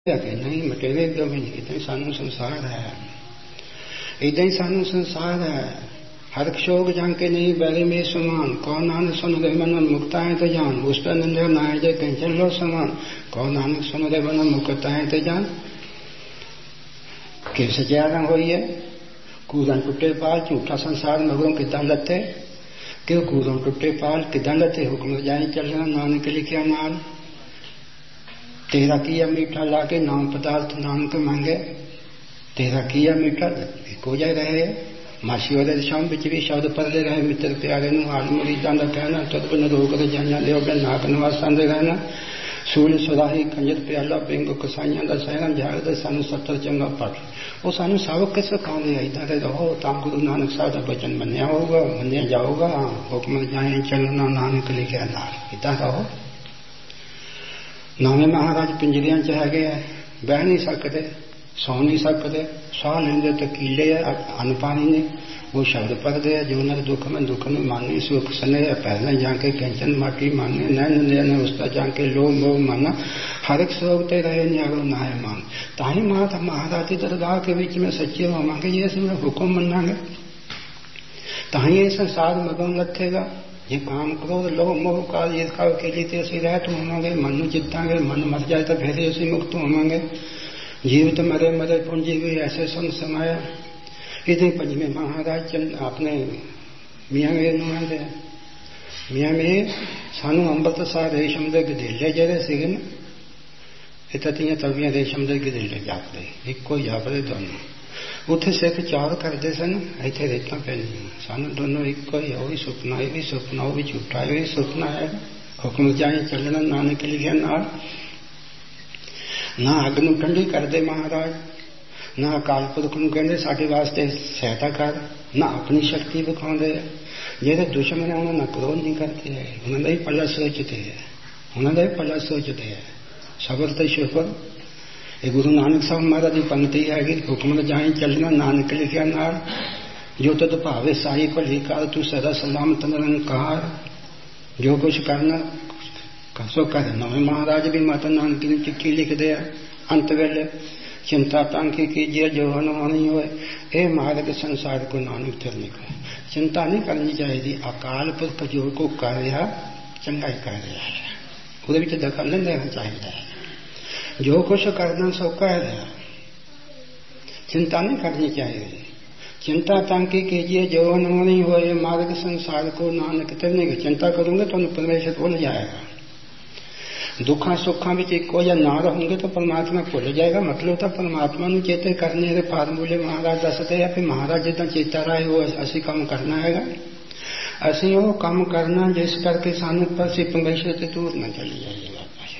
कि नहीं मटेरे क्यों भी नहीं, इतना ही सानू संसार है, इतना ही सानू संसार है। हर शोक जाके नहीं बैरे में समान, कौन नानक सुन रे मन मुक्ता है तो जान, उस पर निंदे नाय जय कंचन लो समान, कौन नानक सुन रे मन मुक्ता है तो जान। कि सचा रंग हो कूदन टुटे पाल, झूठा संसार मगरों किदा लते, क्यों कूदन टुटे पाल किदा लते, हुक्म जाए चलना नानक लिखिया नाल। तेरा किया मीठा लाके नाम पदार्थ नानक मांगे, तेरा किया मीठा हो जाए रहे। मासी वाले दिशाओं बिच भी शब्द पढ़ते रहे, मित्र प्यारे हाल मरीजां का कहना, तुद बिन रोग रजाइयां लियो बिन नाक निवासां दे रहना। सूल सुराही खंजर प्याला बिंग कसाइयां का सहना, जागदे सानू 70 चंगा पढ़। वो सानू सबक किस सिखाते हैं, इधर रहो तो गुरु नानक साहब का वचन मन्या होगा, मन्या जाओगा। हुक्म जाए चलना नानक लिखिया नाल, इधर रहो। नवे महाराज पिंजरियां च है, बह नहीं सकते, सौ नहीं सकते, सह लेंदे तो कीले अन्न पानी ने। वो शब्द पढ़ते हैं, जो नर दुख में दुख में माने, सुख सने पहले जाके कैंचन माटी माने, नैन उसका जाके लोभ मोह माना, हर एक सोगते रहे न्यारो नाय मान। ताही माता महाराज दरगाह के बीच में सच्चे होवांगे, ये समय हुक्म मनांगे, ताही ये संसार मगन रखेगा। ये काम करो लोभ मोह का ये के लिए ऐसे रहे तो होंगे, मन चित्तांगे, मन मर जाए तो फिर ऐसे मुक्त होंगे। जीवित मरे मरे पूंजी हुई ऐसे संग समाया। इतने पंचमे महाराज चंद आपने मियाँ में नुमाइंदे, मियाँ में सानू अमृत सा रेशम दे गदेले जरे सिगन, इतनी तवियां रेशम दे गदेले जापदे, इको जापदे दोनों। उत्थे सिख चार करते सन, इतने रेतां पैंदियां, सानू दोनों इको ही। वही सुपना, ये भी सुपना, वो भी झूठा, ये भी सुपना है। हुक्म जाए चलना नानक लिखिया नाल। ना अग नूं ठंडी करदे महाराज, ना अकाल पुरख नूं कहंदे साडे वास्ते सहायता कर, ना अपनी शक्ति विखाउंदे। जेहड़े दुश्मन है उन्होंने क्रोध नहीं करते है, उन्होंने ही भला सोचते है, उन्होंने ही भला सोचते है। सबर ते शुकर ये गुरु नानक साहब महाराज की पंक्ति हैगी। हुक्म जाए चलना नानक लिखिया नाल, जो तद भावे साई भली कार, तू सदा सलामत निरंकार। जो कुछ करना सो कर। नवे महाराज भी माता नानकी ने चिट्ठी लिख दिया अंत वेले, चिंता तांकी कीजिए जो हनुमानी होए, ए मार्ग संसार को नानक चल निकले। चिंता नहीं करनी चाहिए, अकाल पुरख जो को कर रहा चंगा ही कर रहा है, वो दखल नहीं देना चाहिए। जो कुछ करना सो कह रहा, चिंता नहीं करनी चाहिए। चिंता तांकी कीजिए जो हनुमानी होए, मार्ग संसार को नानक चलने की। चिंता करोगे तो परमेश्वर भूल जाएगा। दुखा सुखा भी इको या ना रहोगे तो परमात्मा भुल जाएगा। मतलब तो परमात्मा ने चेते करने के फार्मूले महाराज दसते हैं, फिर महाराज जिदा चेता रहा है वो असी काम करना है। असी वो काम करना जिस करके सानू पर से परमेश्वर से दूर न चली जाइएगा,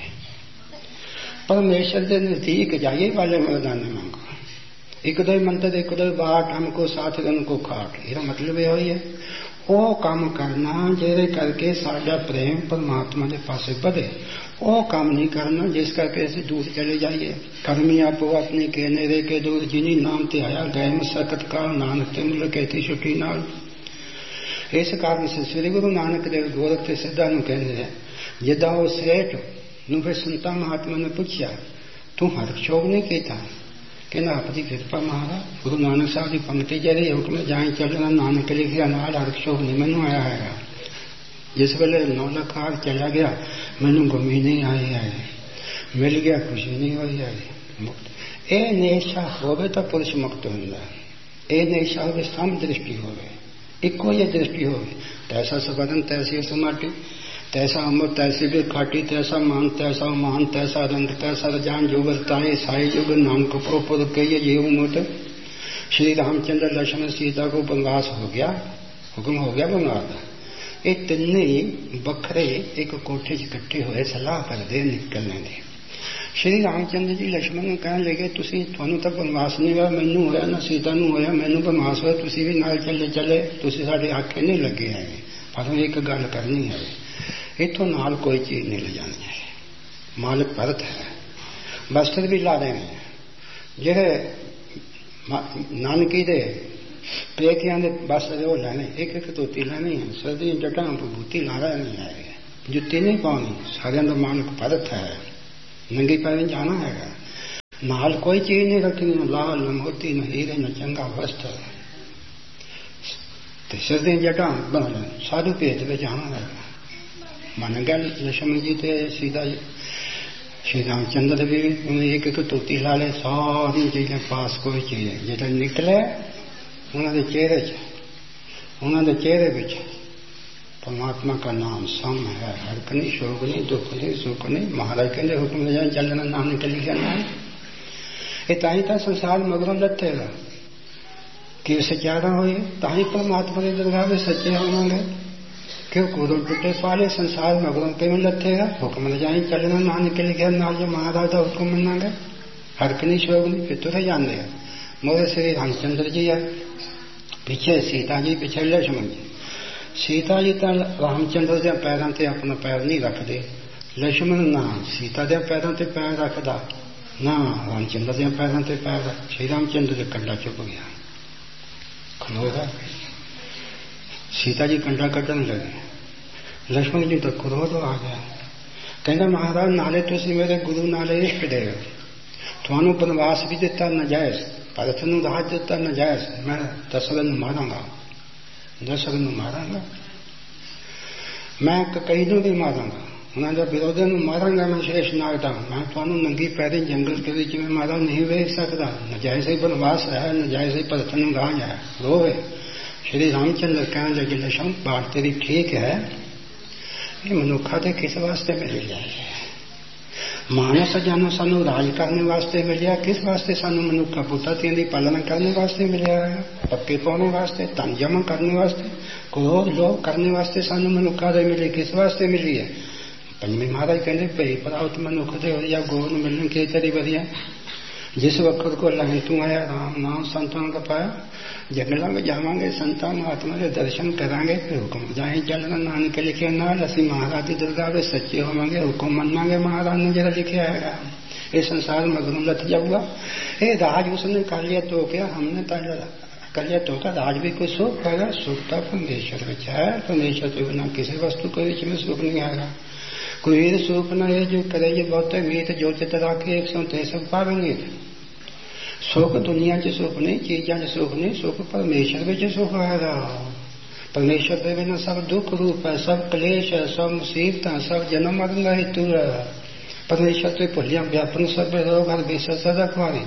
परमेश्वर के नजदीक जाइए वाले मरदाने मांगो। एक दो मंत्र एक दो बाट हमको साथ उनको खाट, ये मतलब यह है वो काम करना जेरे करके साडा प्रेम परमात्मा के पास बढ़े। वो काम नहीं करना जिस करके ऐसे दूर चले जाइए। कर्मी आपो अपने के नेरे के दूर, जिनी नाम ते आया गए में सकत काल, नानक ते मुल कहती छुट्टी नाल। इस कारण से श्री गुरु नानक देव गोरख ते सिद्धा नु कहते हैं, जिदा वो सेठ नु फिर संता महात्मा ने पूछा तू हर शोक नहीं कहता, कहना आपकी कृपा महाराज। गुरु नानक साहब की पंक्ति जरी हुक्म जाए चलना नानक लिखिया नाल, हर शोक नहीं मैनू आया है। जिस वेले 9 लाख हार चला गया मैनू गुमी नहीं आई है, मिल गया खुशी नहीं हुई है, मुक्त। ए नेशा होवे तो पुरुष मुक्त होंदा, ए नेशा होवे सम दृष्टि होवे, इको ये दृष्टि होवे। तैसा सबदन तैसी समाटी, तैसा अमृत तैसी भी खाटी, तैसा मान तैसा मान, तैसा रंग तैसा रजान, जो बरताए साई युग नानक पुर के ये जीव मुत। श्री रामचंद्र लक्ष्मण सीता को वनवास हो गया, हुक्म हो गया वनवास। ये तिन्ने बखरे एक कोठे इकट्ठे हुए सलाह कर दे निकलने दे। श्री रामचंद्र जी लक्ष्मण ने कहने लगे तुसी थानू तो वनवास नहीं हुआ, मैनू होया ना सीता नू होया, मैनू वनवास होया, तुसी भी नाल चले चले, तुसी साडे आखे नहीं लगे है। पर एक गल करनी है, इथों नाल कोई चीज नहीं ले जानी है, मालिक भरत है। वस्त्र भी ला देने जेड़े नानकी दे पेकियां दे वस्त्र वो लैने, एक एक धोती लैनी है, सर्दी जटा बूती ला नहीं है, जुत्ती नहीं पानी, सारिया का मालिक भरत है, नंगी पैर जाना है। नाल कोई चीज नहीं रखनी, न लाल न मोती न हीरे न चंगा वस्त्र, सिर दी जटा साधु भेद में जाना है। मन गया लक्ष्मण जी थे सीता जी, श्री रामचंद्र भी एक एक धोती ला ले, सारी चीजें पास कोई चीज जो निकले उन्होंने चेहरे बिच परमात्मा का नाम सम है, हरक नहीं, शोक नहीं, दुख नहीं, सुख नहीं। महाराज कहते हुक्म ले जाए चलना नाम निकल गया ना, ये ताही था संसार मगरों लथेगा कि सचारा हो, ताही परमात्मा के दरगाह में सच्चे होंगे। क्यों कूदो टूटे पाले संसार मगरों के में लथेगा, हुक्म ले जाए चलना नाम निकल गया ना, जो महाराज था उसको मनागे, हरक नहीं, शोक नहीं। फिर तो जान देगा मोरे श्री रामचंद्र जी है, पीछे सीता जी, पीछे लक्ष्मण जी। सीता जी तो रामचंद्र के पैरों से अपना पैर नहीं रखते, लक्ष्मण ना सीता के पैरों से पैर रखता, ना रामचंद्र के पैरों से पैर। श्री रामचंद्र के कंडा चुप गया, खलोगा। सीता जी कंडा कटन लगे, लक्ष्मण जी तो क्रोध आ गया, कहना महाराज नाले तुसी मेरे गुरु नाले इष्ट दे, थानू बनवास भी दिता नजायज, पर थानू राज दिता नजायज, मैं दशरथ मारांगा, मैं कई भी मारांगा, उन्होंने विरोधियों मारांगा, मैं शेष नागदा, मैं थानू नंगी पैरी जंगल के बीच में मारा नहीं वेख सकता, नजायज ही बनवास है, नजायज ही पर थानू गांव है रोए। श्री रामचंद्र कहने लगे लक्ष्मण बात तेरी ठीक है, ये मनुखा तो किस वास्ते मिल जाए, मानस जानो सानू राज करने वास्ते मिलिया, किस वास्ते सानू मनुखा पुत्रा तेरी पालना करने वास्ते मिलिया है, पक्के पाने वास्ते, तन जमा करने वास्ते, क्रोध लोभ करने वास्ते सानू मनुखा दे मिली, किस वास्ते मिली है। पंजवी महाराज कहते भई प्राप्त मनुख दे वधिया गोवन मिलने के तरी वधिया, जिस वक्त को लहन तू आया राम नाम संतान का पाया, जंगलों में जावांगे संतान महात्मा के दर्शन करांगे, फिर हुक्म जाए चलना नान के लिखे नाल, असी महाराज की दरगाह में सच्चे होवांगे, हुक्म मनांगे महाराज ने जरा लिखे आएगा, ये संसार मगरों लथ जाऊगा। ये राज उसने कर लिया तो क्या, हमने कर लिया तो क्या, राज भी कोई सुख होगा, सुख तो परमेश्वर में है, परमेश्वर के बिना किसी वस्तु के बीच में सुख नहीं आएगा। कोई वीर सुख न है जो करे ये बहुत वीत, जो चित राखे 163 पावेंगे। सुख दुनिया च सुख नहीं, चीजा च सुख नहीं, सुख परमेश्वर में सुख आएगा। परमेश्वर के बिना सब दुख रूप है, सब क्लेश है, सब मुसीबत है, सब जन्म मरण का हेतु है। परमेश्वर से भुलिया व्यापन सब रोग हर बेसर रखवारी।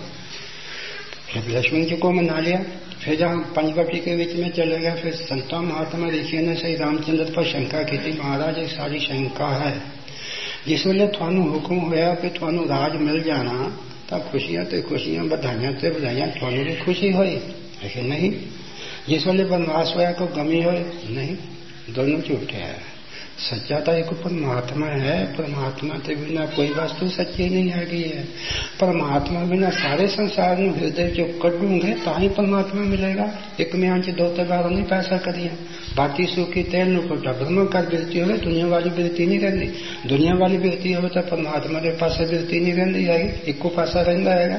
फिर लक्ष्मण जी को मना लिया, फिर जहाँ पंचवटी के बीच में चले गए, फिर संता महात्मा ऋषि ने श्री रामचंद्र पर शंका की थी, महाराज एक सारी शंका है, जिस वेले थानू हुक्म होया कि थानू राज मिल जाना, तो खुशियां ते खुशियां, बधाइयां ते बधाइयां, थानू भी खुशी हुई है नहीं, जिस वेले बनवास होया को गमी हो नहीं, दोनों झूठे है। सच्चा तो एक परमात्मा है, परमात्मा के बिना कोई वस्तु सच्ची नहीं हैगी है। परमात्मा बिना सारे संसार में हृदय जो कटूंगे ताही परमात्मा मिलेगा। एक में आंच दो तबार नहीं पैसा करिए, बाकी सूखी तेल नु कोटा ब्रह्म कर बिरती हो, दुनिया वाली बिरती नहीं रहती। दुनिया वाली बिरती हो तो परमात्मा के पास बिरती नहीं रहती है, इको पासा रहता है।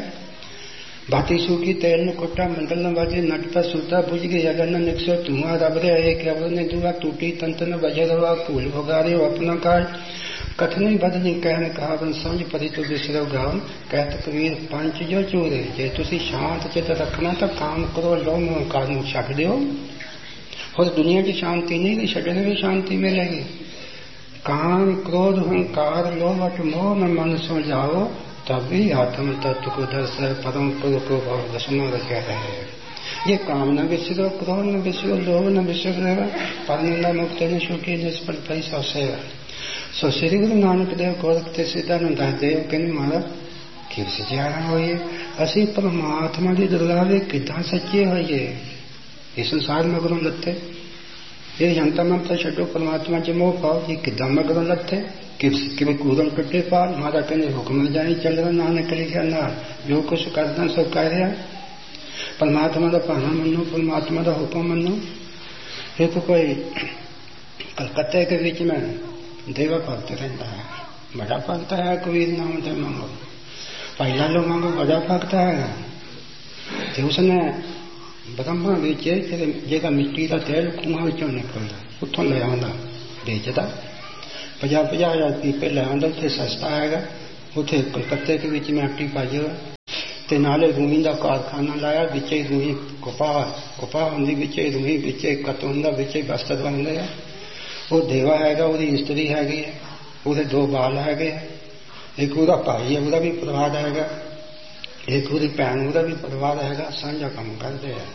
बाती सूखी तेल न कोटा मंडल न बाजे, नट पर सूता बुझ गई, अगर न निकसो धुआं रबरे एक अवर ने दुआ, टूटी तंत न बजे रवा, फूल भोगारे अपना काल, कथनी बदली कहने कहावन, समझ परी तो बिसरो गावन। कहत कबीर पंच जो चूरे, जे तुसी शांत चित रखना तो काम करो, लो मोह कानू छक दो। और दुनिया की शांति नहीं, छड़ने भी शांति मिलेगी। काम क्रोध अहंकार लोभ मोह में मन सो जाओ, तभी आत्म तत्व को दर्शन परम पुरुष को भाव दर्शन रखा है। ये काम न विश्व, क्रोध न विश्व, लोभ न विश्व, परनिंदा मुक्त न सुखी निष्फल पैसा सेवा। सो श्री गुरु नानक देव गोरखते सिद्धानंद देव कहने मारा कि सचारा होइए, असी परमात्मा की दरगाह में कितना सच्चे होइए। ये संसार में गुरु लत्ते, ये जनता ममता छो परमात्मा च मोह पाओ, ये किदा मगरों लत्ते कि कूदन टुटे पाल, मारा कहने हुक्म जाए चल रहा नानक लिखा ना, जो कुछ करना सब कह रहा। परमात्मा का कहना मनो, परमात्मा का हुक्म मनो। ये तो कोई कलकत्ते के बीच में देवा भक्त रहता है, बड़ा भक्त है, कबीर नाम से मांगो, पहला लो मांगो, बड़ा भक्त है। तो उसने ब्रह्मा बेचे जेका मिट्टी का तेल कुआं विचों निकलता, उतों ले आंदा बेचता, 50,000 पीपे ले आंदा, उसे सस्ता आएगा। उसे कलकत्ते के बीच में हट्टी पाई ते नाले रूही का कारखाना लाया, विचे रूही कपाह होंगी, विचे रूही, विचे कत होंदा, विचे बस्तर बनते हैं। वो देवा हैगा, वो इस्त्री हैगी है, वो दो बाल है, एक वो भाई है, वो भी परिवार है, एक वो भैन वो भी परिवार है, साझा काम करते हैं।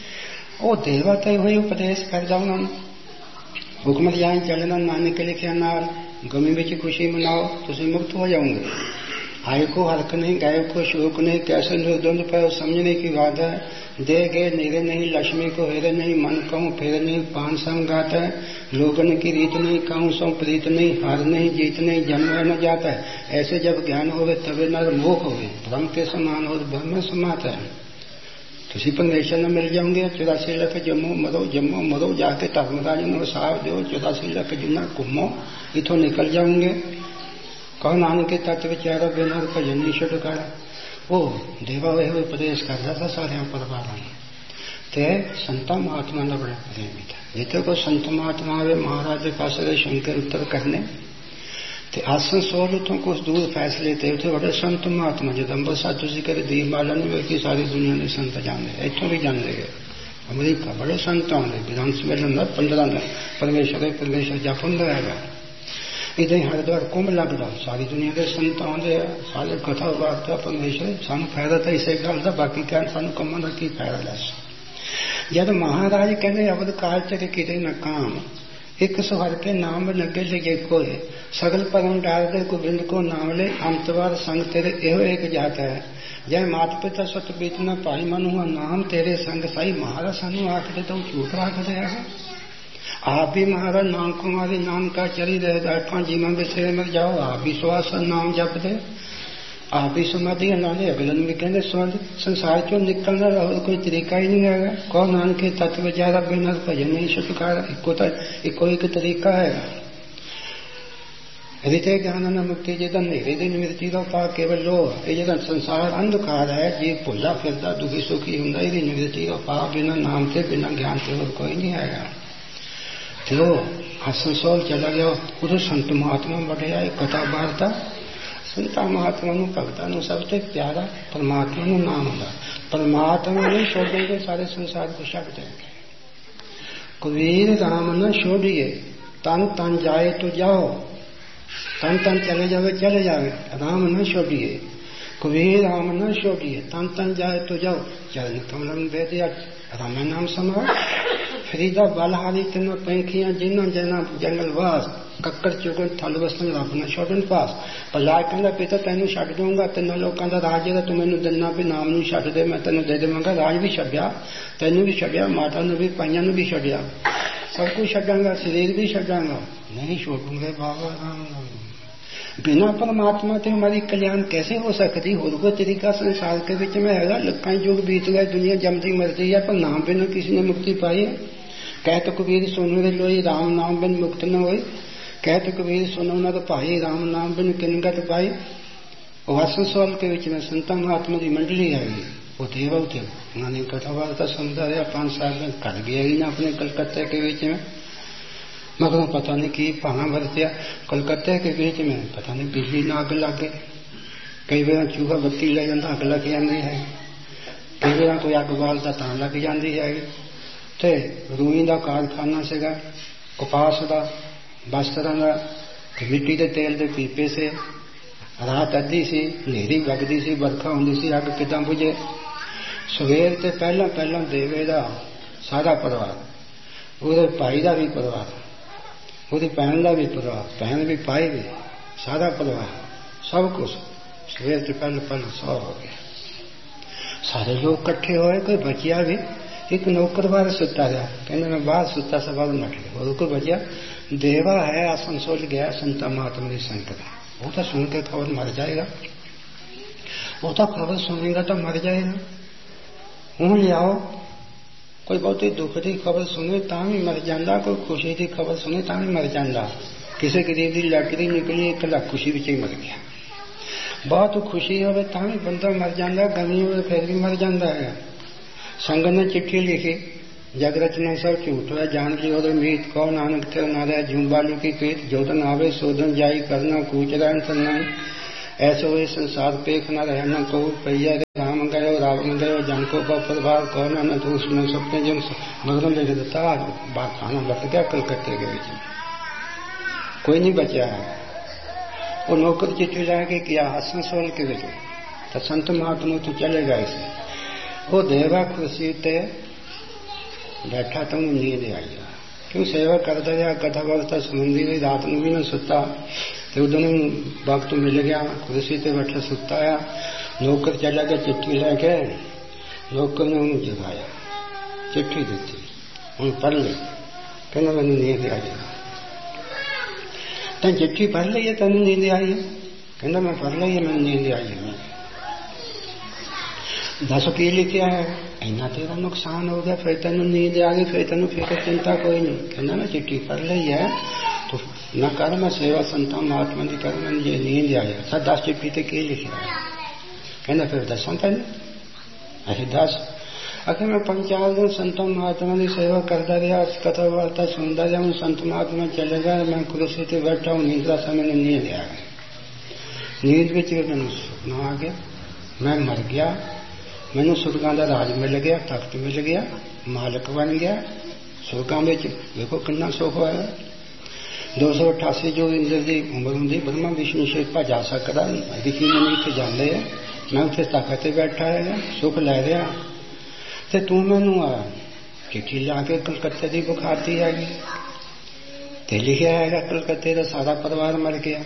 वो देवा तो वही उपदेश करता उन्होंने, हुक्म जाए चलना नानक लिखिया नाल, गमी में खुशी मनाओ, तुम मुक्त हो जाओगे। आय को हल्क नहीं, गाय को शोक नहीं, कैसे निर्द्वंद पर समझने की बात है। दे गए नीरे नहीं, लक्ष्मी को हेरे नहीं, मन कहूँ फेर नहीं, पान संग गाता है। लोगन की रीत नहीं, कहूँ सौ प्रीत नहीं, हार नहीं जीत नहीं, जन्म न जाता है। ऐसे जब ज्ञान होवे तबे नर मोख होवे, भ्रम के समान और भ्रम में समाता है। तुसी परमेश्वर में मिल जाओगे। 84 लाख जम्मो मरो जाके धर्मराज ने साहब दो, 84 लाख जिन्ना घूमो, इथों निकल जाओगे। कहो नानक के तत्व विचारा बिना भजन नहीं छुटकारा। वो देवा वह उपदेश कर रहा था सारे परिवार ते संता महात्मा का बड़ा प्रेम था। जितने को संत महात्मा आवे महाराज के पास शंकर उत्तर करने ते आसन सोल उतों कुछ दूर फैसले थे, उसे बड़े संत महात्मा जो अंबरसर तुझी करे दीपमाला नहीं वेखी, सारी दुनिया ने संत जाने, इतों भी जान गए। अमरीका बड़े संत आने विधान सम्मेलन 15 दिन परमेश्वर जपन रहेगा। इधर हरिद्वार कुंभ लगता, सारी दुनिया के संत आते, सारे कथा वार्ता परमेश्वर सानू फायदा तो इसे गल का, बाकी क्या सानू कमान का की फायदा दस। जब महाराज कहते अवध काल च किते न काम, एक स्वर के नाम नगे लगे कोय, सगल परम डाल दे गोविंद को नाम ले, अंतवार संग तेरे एहो एक जाता है। जय मात पिता सत बीत न पाई मन हुआ, नाम तेरे संग साई। महाराज सानू आखते तो झूठ रख दिया है। आप भी महाराज नाम कुमारी नाम का चली रहे, अठा जीवन बिछड़े मर जाओ, आप भी श्वास नाम जप दे, आप भी समाधि नाले अगलन भी कहने समाधि। संसार चो निकलना रहो कोई तरीका ही नहीं है। कौन नानक के तत्व ज्यादा बिना भजन नहीं छुटकारा, इको एक तरीका है। हृदय ज्ञान न मुक्ति जदन हृदय निवृत्ति का पा केवल लो, ये जदन संसार अंधकार है, जीव भुला फिरता दुखी सुखी होंगे, यदि निवृत्ति का पा बिना नाम से बिना ज्ञान से और कोई नहीं आएगा। तो आसनसोल चला गया, उधर संत महात्मा बढ़ आए, कथा वार्ता संता महात्मा भगता सबसे प्यारा परमात्मा नाम होता। परमात्मा नहीं छोड़ देंगे सारे संसार को छड़ देंगे। कबीर राम न छोड़िए, तन तन जाए तो जाओ, तन तन चले जावे, राम न छोड़िए। कबीर राम न छोड़िए, तन तन जाए तो जाओ, चरण कमल में दे दिया राम नाम समाओ। फरीदा बलहारी तीन पैंखियां जिन्ना जना जंगलवास, कक्कड़ चुगन थल वसन रब न छोड़न पास। भला कहता पिता तेन छड़ दूंगा, तीन लोगों का राज है, तू मैनू दिना भी नाम नू छड़ दे, मैं तेन दे देवांगा। राज भी छड्या, तेन भी छड्या, माता ने भी पाइया ने भी छड्या, सब कुछ छड्डांगा, शरीर भी छड्डांगा, नहीं छोड़ूंगे बाबा राम। बिना परमात्मा ते हमारी कल्याण कैसे हो सकती। होर कोई तरीका संसार के विच में है। लक्का युग बीत गए, दुनिया जमती मरती है, पर नाम बिना किसी ने मुक्ति पाई है। कहत कबीर सुनो रे लोई, राम नाम बिन मुक्त न होई। कहत कबीर सुनो न तो भाई, राम नाम बिन किनगत पाई। वासनसोल के विच में संता महात्मा की मंडली है, वो देवा थे, उन्होंने कथा वार्ता सुनता रहा। 5 साल में कर गया ही ना अपने कलकत्ते के बीच में, मगर पता नहीं की भाना बरतिया। कलकत्ते के बीच में पता नहीं बिजली ना अग लगे, कई बार चूहा बत्ती ले जाता अग लग जाती है, कई बार कोई अग बालता ता लग जाती है। ते रूई का कारखाना सेगा, कपास का, बस्तर का, मिट्टी के तेल के पीपे से। रात अद्धी सी, नेरी वगदी सी, बरखा होंदी सी, अग किदां बुझे। सवेर ते पहला पहला देवे का सारा परिवार, वो भाई का भी परिवार, ਉਹਦੀ ਭੈਣ ਦਾ ਵੀ ਪਰਿਵਾਰ, ਭੈਣ भी भाई भी, सारा परिवार, सब कुछ सवेर से पहले सौ हो गया। सारे लोग इकट्ठे होए, कोई बचिया भी। एक नौकर बाहर सुता रहा, कहने मैं बाहर सुता सब नट गया, वो कोई बचिया। देवा है आसनसोल गया संता महात्मा की संगत, वो तो सुन के खबर मर जाएगा, वो तो खबर सुनेगा तो मर जाएगा। हूं लियाओ, कोई बहुती दुख की खबर सुने ता भी मर जाता, कोई खुशी की खबर सुने ता भी मर जाता। किसी गरीब की लॉटरी निकली, 1 लाख खुशी विच ही मर गया। बहुत खुशी हो ता भी बंदा मर जाता, गमी हो फिर भी मर जाता है। संगत ने चिट्ठी लिखी, जग रचना सब झूठ है, जान ली और मीत कौ नानक थे नारा जूम बालू की प्रीत। जोधन आवे शोधन जाई करना, कूच रैन सन्नाई। ऐसो वे संसार पेख न रहना, कहू पैया राम रावण गयो जानको का प्रभाव कहना न तो उसमें सपने जन मगरों ले देता बात खाना बच गया कलकत्ते के बीच कोई नहीं बचा है। वो नौकर चिट्ठी जाके किया आसनसोल के बेटे तो संत महात्मा तो चलेगा इसे वो देवा खुशी ते बैठा तो नींद आई क्यों सेवा करता गया कथा वार्ता सुनती गई रात में भी मैं सुता तो दोनों वक्त मिल गया कुर्सी पे बैठा सुता आया नौकर चला गया चिट्ठी लेके नौकर ने उन्हें जगाया चिट्ठी दी थी उन पढ़ ले कहना मैंने नींद आ गया तन चिट्ठी पढ़ ली है तेन नींद आई है कहना मैं पढ़ ली है मैंने नींद आई है 10 की लिखा है इना तेरा नुकसान हो गया फिर तेन नींद आ गई फिर तेन फिर चिंता कोई नहीं कहना मैं चिट्ठी पढ़ ली है तो न कर मैं सेवा संता महात्मा की कर मैंने ये नींद आई है 10 चिट्ठी ते की लिखा है कहना फिर 10 तेन अरे 10 अगर मैं 5-4 दिन संत महात्मा की सेवा करता गया कथा वार्ता सुनता गया हूँ संत महात्मा चले गए मैं कुर्सी से बैठा हूँ निंद्रा से मैंने नींद आ गई नींद में चिर मैंने सपना आ गया मैं मर गया मैंने सुरगां दा राज मिल गया तख्त मिल गया मालिक बन गया सुरगां में देखो कितना सुख है 288 जो इंद्र की उम्र होंगी ब्रह्मा विष्णु शिव भजा सकता दिखी मैंने इतने जाते हैं मैं उसे तख्त बैठा है सुख लै रहा तो तू मैनू चिट्ठी ला के कलकत्ते की बुखारती हैगी ते लिखा है कलकत्ते का सारा परिवार मर गया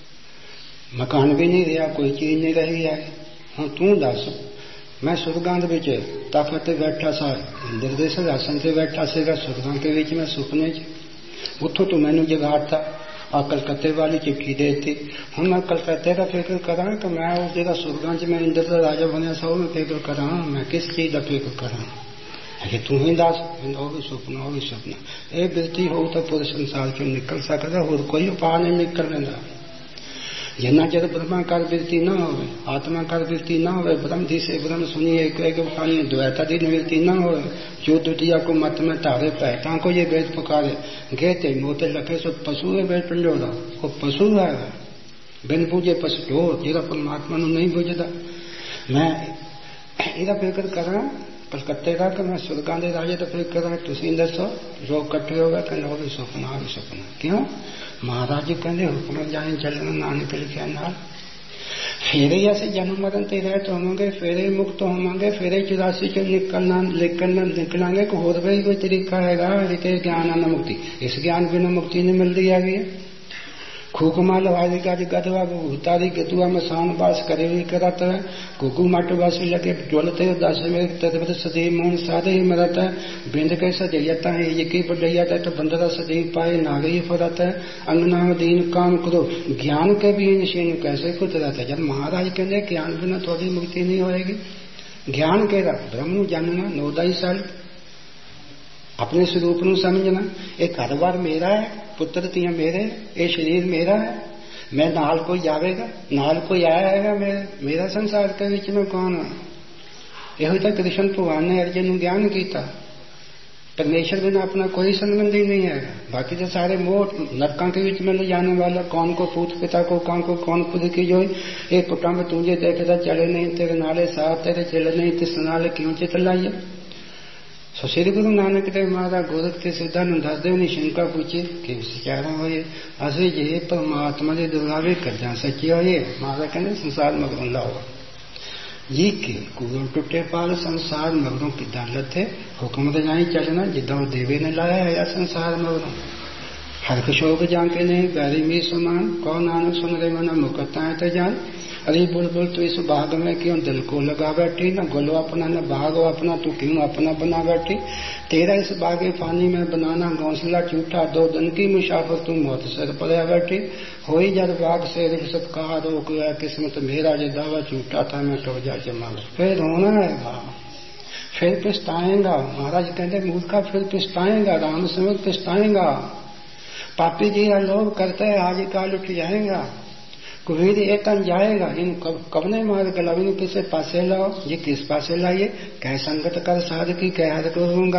मकान भी नहीं रहा कोई चीज नहीं रही है हूँ तू दस मैं सुरगां दे विच तख्त ते बैठा सा इंद्र दे सिंहासन ते बैठा सेगा सुरगां के विच मैं सुपने च उठो तो मैनू जगाता आ कलकत्ते वाली चिट्ठी देती हूँ मैं कलकत्ते का फिक्र करा कि मैं उस जगह सुरगां च मैं इंद्र का राजा बनया सा मैं फिक्र करा मैं किस चीज का फिक्र करा अरे तू ही दस वो भी सुपना ये बिरती हो तो पूरे संसार चो निकल सकता होर कोई उपाय नहीं निकलने जिन्ना चर ब्रह्माकार वृत्ति न हो आत्माकार वृत्ति न हो ब्रह्म दी से ब्रह्म सुनिए एक खानी द्वैता दी निवृत्ति न हो जो द्वितीया को मत में तारे पहटा को ये वेद पुकारे गहते मोते लखे सो पशु है वेद पंडोरा वो पशु है बिन पूजे पशु ढोर जेरा परमात्मा नहीं बुझता मैं इहदा फिक्र करा कलकत्ते का कि मैं सुरगां दे राजे तो फिक्र करा तुसीं दसो जो कट्ठे हो गए कहना वो भी सुपना क्यों महाराज जी कहते हुक्म जाए चलना नानक लिखा नाल फेरे ऐसे जन्म मरण ते रहे तो होंगे फेरे मुक्त होंगे फेरे 84 चो निकलांगे को होर भी कोई तरीका हैगा रिते ज्ञान आना मुक्ति इस ज्ञान बिना मुक्ति नहीं मिल रही है खूकुमा लवादी का गदवा उतारी गदुआ में शान बास करे हुई करत है कुकु माटवासी लगे ज्वलते 10 में तदवत सदैव मोहन साधे ही मरत है बिंद कैसा जयता है ये की बढ़िया तो बंदरा सदैव पाए नागरी फरत है अंगना दीन काम करो ज्ञान के भी निशीन कैसे कुदरत है जब महाराज कहते ज्ञान बिना थोड़ी मुक्ति नहीं होएगी ज्ञान कह रहा ब्रह्म जानना 9 साल अपने स्वरूप ਨੂੰ समझना एक घर बार मेरा है पुत्र तियां मेरे ये शरीर मेरा है मैं नाल कोई जावेगा नाल कोई आया है मेरा संसार के बीच में कौन है यही तो कृष्ण भगवान ने अर्जुन को ज्ञान किया परमेश्वर बिना अपना कोई संबंध ही नहीं है बाकी तो सारे मोह नरकों के बीच में ले जाने वाला कौन को पूत पिता को कौन खुद की जो ये पुटा में तुझे देखेगा चले नहीं तेरे नाले साथ तेरे चले नहीं तिस नाले क्यों चित लाइए सो श्री गुरु नानक देव महाराज गोरख के सिद्धांत दसदेव ने शंका पूछी कि विचारा हो असि जे परमात्मा के दुरावे कर जा सची हो महाराज कहने संसार मगरों लाओ जी के गुरु टुटे पाल संसार मगरों की दालत है हुक्म तो जाई चलना जिदा देवे ने लाया है या संसार मगरों हर शोक जाके नहीं बैरी मी समान कौन नानक सुन रहे मना मुकता है तो जान अरे बुलबुल तो इस बाग में क्यों दिल को लगा बैठी न गोलो अपना न बाग अपना तू क्यों अपना बना बैठी तेरा इस बागे पानी में बनाना घोंसला झूठा 2 दिन की मुसाफर तू मौत सिर पर बैठी हो ही जब बाग से रिश्वत कहा रोक गया किस्मत मेरा जो दावा झूठा था मैं टो जा जमा फिर रोना है फिर पिछताएगा महाराज कहते मूर्खा फिर पिछताएगा राम समय पिछताएगा पापी जी लोग करते है आज काल उठ जाएगा कुबीर एतन जाएगा इन कबने मार गला किसे पासे लाओ ये किस पासे लाइए कह संगत कर साध की कह हर करूंगा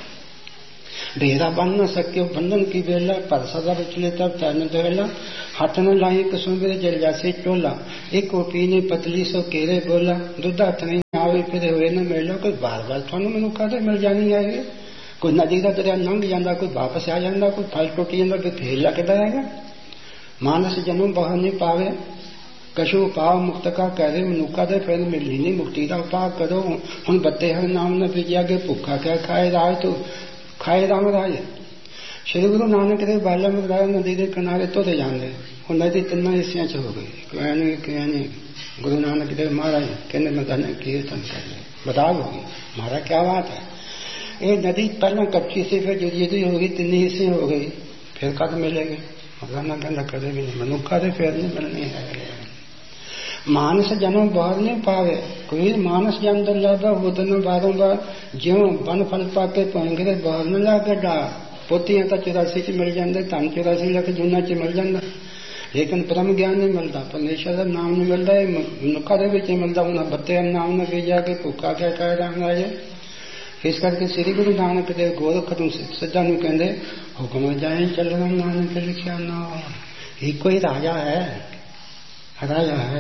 डेरा बन न सके बंधन की बेला पर सदा बिचले तब तैन देला हाथ न लाई कसुम जल जासे टोला एक ओपी ने पतली सो केरे बोला दूध हाथ नहीं भी फिर हुए न मिल लो, कोई बार बार थानू मनुखा दे मिल जानी है। कोई नदी का दरिया लंघ जाता, कोई वापस आ जाता, कोई फल टुट जाता, कोई फिर लगता है। मानस जन्म बहुत नहीं पावे, कशु पाव मुक्त का करे मनुखा दे फिर मिली नहीं मुक्ति का उपाय करो। हम बत्ते हर नाम न भेजा के भूखा क्या खाए राज, तो खाए राम राज। श्री गुरु नानक देव बाला मगराया नदी के किनारे तो जाते, वो नदी तिना हिस्सियां च हो गई। कहने गुरु नानक देव महाराज कहने मैं कीर्तन कर ले, बताओ होगी महाराज क्या बात है। ये नदी पहले कच्ची से फिर जुदी होगी, तीन हिस्से हो गई, फिर कद मिलेगी। मगराना कहना कदे भी नहीं, मनुखा से फिर नहीं मिलनी है। मानस जन्म बाहर नहीं पावे, कोई मानस जन्म लादा वो दिन बारंबार ज्यों बन फल पाके पंगरे बाहर न लागे डा। पोतियां तो 84 च मिल जाते, धन 84 लाख जूना च मिल जाता, लेकिन परम ज्ञान नहीं मिलता, परमेश्वर का नाम नहीं मिलता। मनुखा दे विच मिलता, उन्हें बत्ते नाम न भेजा के भूखा क्या कह रहा है। इस करके श्री गुरु नानक देव गोरख सिद्धा नूं कहंदे हुक्म जाए चलना नानक लिखिया ना। एक ही राजा है, राजा है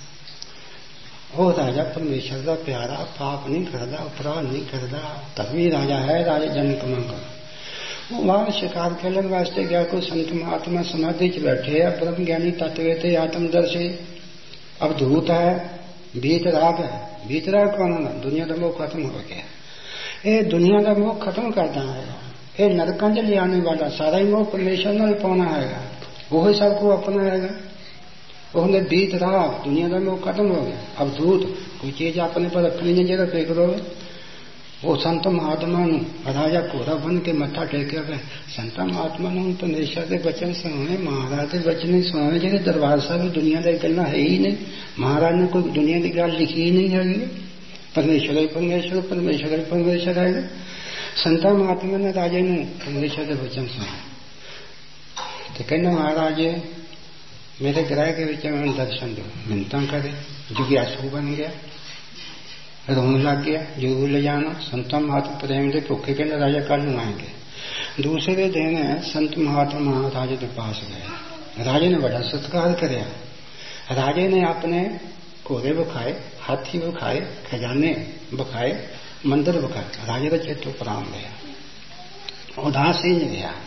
वो राजा परमेश्वर का प्यारा, पाप नहीं करता, अपराध नहीं करता, तभी राजा है। राजा जनक मंगल वो वहां शिकार खेलन वास्ते गया, कोई संत महात्मा समाधि च बैठे है, ब्रह्म ज्ञानी तत्व थे आत्मदर्शी। अब धूत है, बीतराग है। बीतराग कौन है? दुनिया का मोह खत्म हो गया। ये दुनिया का मोह खत्म करता है, ये नरकां च ले आने वाला सारा ही मोह परमेश्वर नाल पाना है, वो ही सबको अपनाएगा। उन्हें बीत रहा, दुनिया का मोह खत्म हो गया। अब धूत कोई चीज अपने पर अपनी नहीं जगह फेंक दो। वो संत महात्मा राजा घोड़ा बन के मत्था टेके हुए संत महात्मा परमेश्वर के वचन सुनाने, महाराज के वचन नहीं सुनाने। जेडे दरबार साहब दुनिया की गल्लां है ही नहीं, महाराज ने कोई दुनिया की गल लिखी ही नहीं है। परमेश्वर ही परमेश्वर, परमेश्वर ही परमेश्वर है। संत महात्मा ने राजे ने परमेश्वर के वचन सुना तो कहना महाराज मेरे ग्रह के विच में दर्शन दो। मिन्नतां करे, जिज्ञासु बन गया, रोन लग गया, जरूर ले जाना। संत महात्मा प्रेम के भुखे कहने राजा कल आएंगे। दूसरे दिन संत महात्मा राजे के पास गए, राजे ने बड़ा सत्कार कराया। राजे ने अपने घोड़े बखाए, हाथी बखाए, खजाने बखाए, मंदिर बखाए। राजे का चेतो प्राण लिया, उदास ही नहीं गया।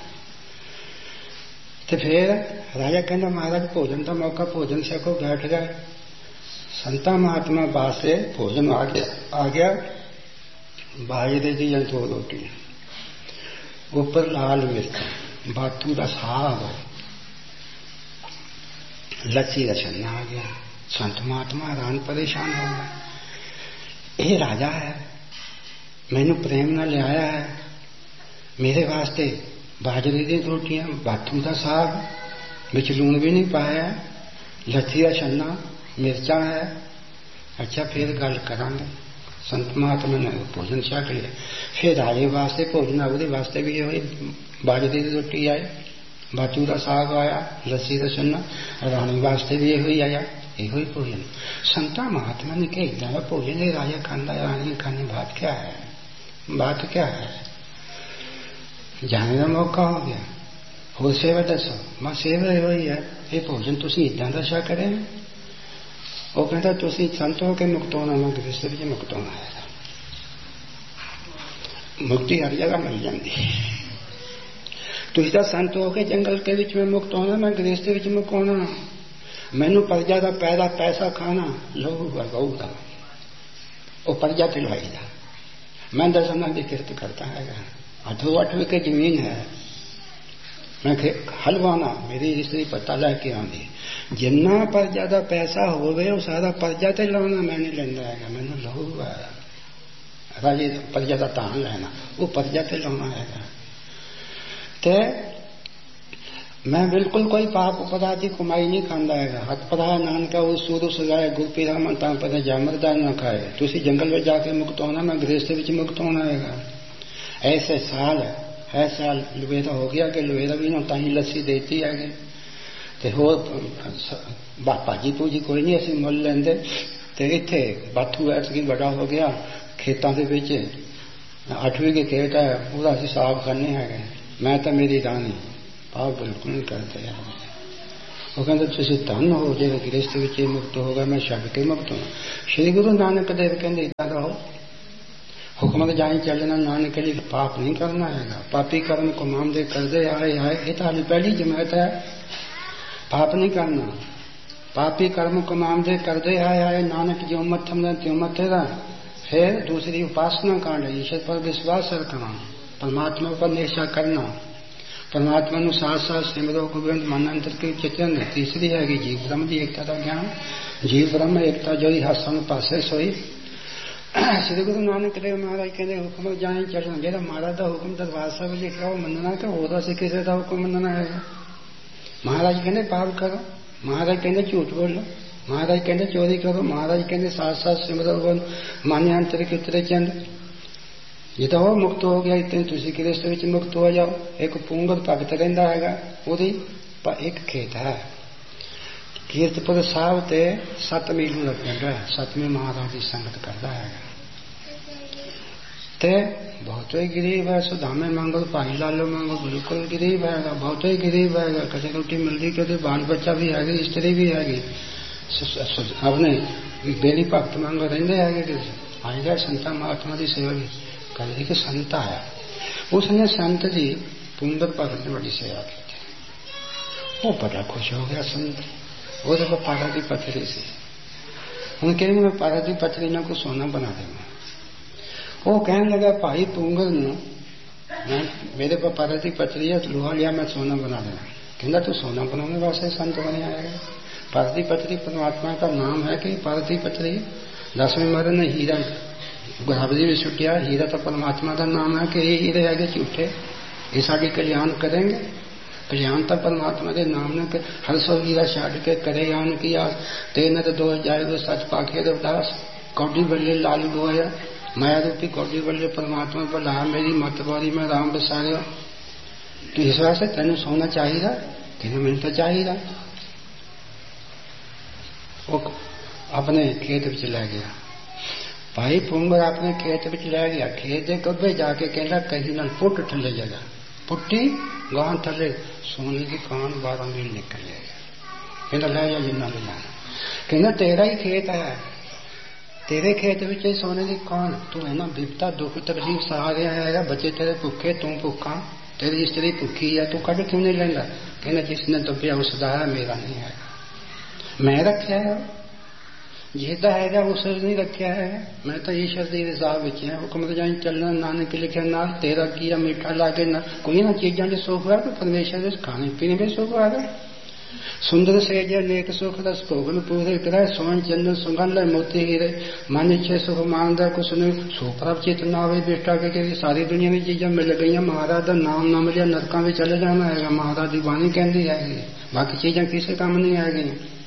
तो फिर राजा कहना महाराज भोजन का मौका, भोजन सको, बैठ गए। संता महात्मा पास से भोजन आ गया। बाजरे की 2 रोटी, ऊपर लाल मिर्च, बाथू का साग, लच्छी का छन्ना आ गया। संत महात्मा हैरान परेशान हो गए। ये राजा है, मैनू प्रेम न लिया है, मेरे वास्ते बाजरे की रोटियां, बाथू का साग, बिच लून भी नहीं पाया, लच्छी का छन्ना, मिर्चा है। अच्छा फिर गल करांगे। संत महात्मा ने भोजन छक लिया। फिर राजे वास्ते भोजन, ਉਹਦੇ वास्ते भी ये बाजरे की रोटी आई, बाथू का साग आया, लस्सी का छन्ना। रानी वास्ते भी यही आया, यही भोजन। संता महात्मा ने कहा इतना भोजन है राजा खाना, रानी खाने, बात क्या है, बात क्या है। जाने का मौका हो गया, हो सेवा दसो। मैं सेवा ही है, ये भोजन तुम इदा दशा करें। वो कहता तुम संत हो के मुक्त होना, मैं गृहस्थ भी मुक्त होना है। मुक्ति हर जगह मिल जाती है। तुम तो संत हो के जंगल के बीच में मुक्त होना, मैं गृहस्थ बीच मुक्त होना। मैनू प्रजा का पैदा पैसा खाना, लोग गऊ का वो प्रजा तिलवाई था। मैं दर्शना की किरत करता है, 8 विके जमीन है, मैं हलवाना, मेरी स्त्री पता लैके आती। जिन्ना प्रजा का पैसा हो गए सारा प्रजा ते लाना, मैं नहीं लेंदा है, मैनू लहूगा राजे प्रजा का धान लेना, वो प्रजा ते लाना है। ते मैं बिल्कुल कोई पाप अपराध की कमाई नहीं खाता है। हथ पढ़ाया नानका वो सूर सजाए, गुरपीरा मन तां पता जामरदार न खाए। तुसी जंगल में जाके मुक्त होना, मैं गृहस्थ विच मुक्त होना है। ऐसे साल लुवेरा हो गया कि लुवेरा भी ना ताही लस्सी देती है। ते होर भाजी भूजी कोई नहीं असीं मुल लैंदे। ते इत्थे बाथू ऐतकी बड़ा हो गया, खेतां दे विच 8वीं के खेत है, पूरा असीं साग खाने हैं। मैं तो मेरी रानी पाप बिल्कुल नहीं करते यार। ਉਹ ਕਹਿੰਦੇ ਤੁਸੀਂ ਧੰਨ ਹੋ ਜਿਹੜੇ ਗ੍ਰਸਥ ਵਿੱਚ ਹੀ ਮੁਕਤ ਹੋ ਗਏ, ਮੈਂ ਛੱਡ ਕੇ ਮੁਕਤ ਹਾਂ। ਸ਼੍ਰੀ ਗੁਰੂ ਨਾਨਕ ਦੇਵ ਕਹਿੰਦੇ ਇੱਦਾਂ ਰਹੋ, ਹੁਕਮ ਤੇ ਜਾਈ ਚੱਲਣਾ, ਨਾਨਕ ਲਈ ਪਾਪ ਨਹੀਂ ਕਰਨਾ ਹੈਗਾ। ਪਾਪੀ ਕਰਮ ਕਮਾਉਂਦੇ ਕਰਦੇ ਆਏ ਇਹ ਤਾਂ ਹਾਲੀ ਪਹਿਲੀ ਜਮਾਤ ਹੈ। ਪਾਪ ਨਹੀਂ ਕਰਨਾ, ਪਾਪੀ कर्म कमामदे करते आए नानक जो मत हमने त्यों मत तेरा। फिर दूसरी उपासना कांड, ईश्वर पर विश्वास रखना, परमात्मा पर निष्ठा करना, परमात्मा नु साथ साथ सिमरो गोबिंद मन अंतर की चितन। तीसरी हैगी जीव ब्रह्म की एकता का ज्ञान, जीव ब्रह्म एकता जो हासन पासे सोई। श्री गुरु नानक देव महाराज कहते हुक्म जाए चलना, जो महाराज का हुक्म दरबार साहब लिखा वो मनना कि होर असीं किसी का हुक्म मनना है। महाराज कहते पाप करो, महाराज कहते झूठ बोलो, महाराज कहते चोरी करो, महाराज कहते साथ साथ सिमरो बोलो, मान्य अंतर के उतरे चंद। ये तो वो मुक्त हो गया, इतने तुसी गृहस्थ विच मुक्त हो जाओ। एक पुंगल भगत रहिंदा हैगा, ओदी एक खेत है कीरतपुर साहब ते 7 मील का पिंड है। 7वें महाराज की संगत करता है ते बहुत ही गरीब है। सुदामे मंगो भाई लालो मंगो, बिल्कुल गरीब है, बहुत ही गरीब है। कदे रोटी मिलती, कदे बाल बच्चा भी है, स्त्री भी है। अपने बेली भगत मंगो रेंदे है। आएगा संता महात्मा की सेवा भी कर कि संत आया, उसने संत जी पुंगर भगत ने बड़ी सेवा की थी। वो बड़ा खुश हो गया संत। वो देखो पारा की पत्थरी से उन्हें कहेंगे मैं पारा की पत्थरी ना को सोना बना दूंगा। वो कहने लगा भाई पुंगर मैं मेरे पर पारा की पत्थरी है, लोहा लिया मैं सोना बना देना। कहना तू सोना बनाने वास्ते संत बने आएगा। पारा की पत्थरी परमात्मा का नाम है कि पारा की पत्थरी 10वें महाराज ने हीरा गुलाबजी भी छुटिया। हीरा तो परमात्मा का नाम है कि ये हीरे है झूठे, ये साड़ी कल्याण करेंगे। कल्याण तो परमात्मा के नाम ने हर सौ हीरा छाड़ के करे आन किया। तेन तो दो जाए तो सच पाखे रविदास, कौडी बल्ले लाल गोया, माया रूपी कौडी बल्ले परमात्मा पर ला मेरी मत बारी में राम बसारे। तो इस वास्ते तेन सोना चाहिए, तेन मिल तो चाहिए। वो अपने खेत में लै गया। भाई पुंगर अपने खेत में लै गया। खेत के कब्बे जाके कहना कहीं ना फुट थले जगह पुट्टी गां थले सोने की कान 12 मील निकल जाएगा। कहना लै जा जिन्ना ले जाना। कहना तेरा ही खेत है, तेरे खेत में सोने की कान। तू है ना विपता दुख तकलीफ सहा रहा है, बच्चे तेरे भुखे तू भुखा, तेरी स्त्री भुखी है, तू कट क्यों नहीं लेंदा। कहना जिसने दबिया उसका है, मेरा नहीं है। मैं रखा है जिदा है उसने नहीं रखा है। मैं तो ईश्वर की रजा विच है। हुक्म तो जाए चलना, नानक लिखे ना तेरा किया मीठा लागे ना। कोई ना चीजा से सुख है तो परमेश्वर खाने पीने में सुख आ गया। सुंदर से जय नेक सुख रस भोगन पूरे करे, सोन चंदन सुगंध मोती हीरे, मन इच्छे सुख मानदा कुछ नहीं। सुप्रभ चित ना हो बेटा के सारी दुनिया में चीजा मिल गई। महाराज का नाम ना मिले नरकों में चले जाना है। महाराज की बाणी कहती है, बाकी चीजा किसी काम नहीं आएगी।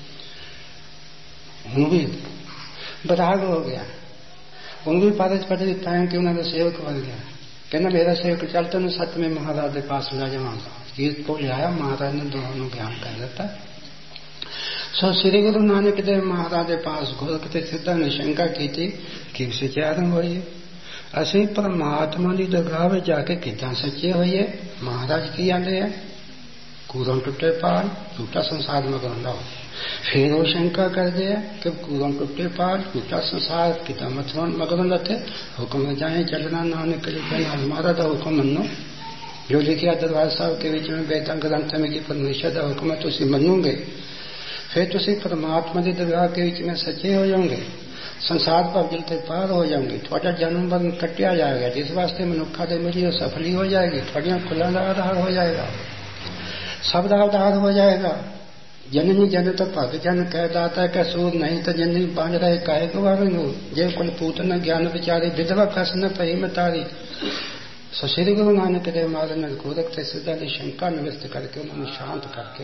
हूँ भी बराग हो गया, हूँ भी पारस पढ़ दिता है कि उन्होंने सेवक बन गया। कहना मेरा सेवक चल तेन 7वें महाराज के पास ले जाऊंगा। जीत को ले आया, महाराज ने दोनों ज्ञान कर देता। सो श्री गुरु नानक देव महाराज के पास गोरख सिद्धा ने शंका की थी कि सच्चे आरंभ होइए, असी परमात्मा की दरगाह में जाके कितना सच्चे होइए। महाराज की आते है कूदम टुटे पाल झूठा संसार में गंदा हो। फिर वो शंका कर दिया कि कूदम टुटे पाल झूठा संसार कितना मगन रहते। हुक्म जाए चलना नानक लिखे हमारा तो हुक्म मनो जो लिखिया दरबार साहब के बीच में वेदा ग्रंथ में कि परमेश्वर का हुक्म है तुम मनोगे, फिर तुम परमात्मा की दरगाह के बीच में सच्चे हो जाओगे, संसार पर जलते पार हो जाओगे, थोड़ा जन्म बन कटिया जाएगा। जिस वास्ते मनुखा दे मिली सफली हो जाएगी, थोड़िया खुला आधार हो जाएगा, शब्द आधार हो जाएगा। जननी जन तो भग जन कह दाता कह सूर नहीं तो जननी बांध रहे काहे को वावेंगो। जे कुल पूत न ज्ञान विचारी विधवा कस न पही मतारी। सो श्री गुरु नानक देव महाराज ने गोरख सिद्धा की शंका निवृत्त करके उन्होंने शांत करके